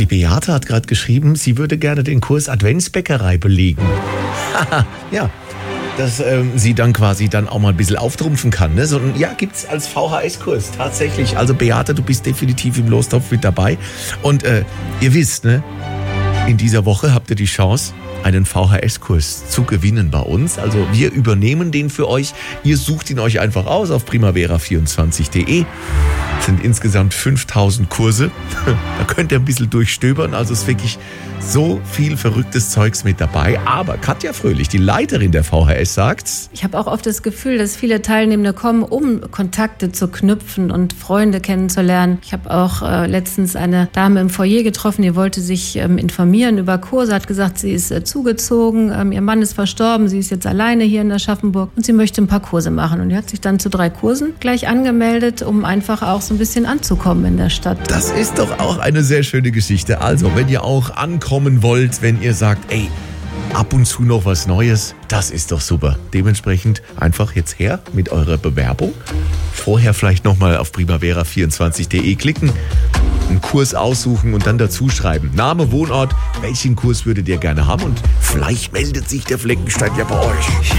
die Beate hat gerade geschrieben, sie würde gerne den Kurs Adventsbäckerei belegen. Ja, dass sie dann quasi dann auch mal ein bisschen auftrumpfen kann. Ne? So, ja, gibt's als VHS-Kurs tatsächlich. Also Beate, du bist definitiv im Lostopf mit dabei. Und ihr wisst, ne, in dieser Woche habt ihr die Chance, einen VHS-Kurs zu gewinnen bei uns. Also wir übernehmen den für euch. Ihr sucht ihn euch einfach aus auf primavera24.de. Es sind insgesamt 5000 Kurse. Da könnt ihr ein bisschen durchstöbern. Also es ist wirklich so viel verrücktes Zeugs mit dabei. Aber Katja Fröhlich, die Leiterin der VHS, sagt: Ich habe auch oft das Gefühl, dass viele Teilnehmende kommen, um Kontakte zu knüpfen und Freunde kennenzulernen. Ich habe auch letztens eine Dame im Foyer getroffen, die wollte sich informieren über Kurse, hat gesagt, sie ist zugezogen, ihr Mann ist verstorben, sie ist jetzt alleine hier in Aschaffenburg und sie möchte ein paar Kurse machen. Und die hat sich dann zu 3 Kursen gleich angemeldet, um einfach auch so ein bisschen anzukommen in der Stadt. Das ist doch auch eine sehr schöne Geschichte. Also, wenn ihr auch ankommen wollt, wenn ihr sagt, ey, ab und zu noch was Neues, das ist doch super. Dementsprechend einfach jetzt her mit eurer Bewerbung. Vorher vielleicht nochmal auf primavera24.de klicken, einen Kurs aussuchen und dann dazu schreiben. Name, Wohnort, welchen Kurs würdet ihr gerne haben? Und vielleicht meldet sich der Fleckenstein ja bei euch.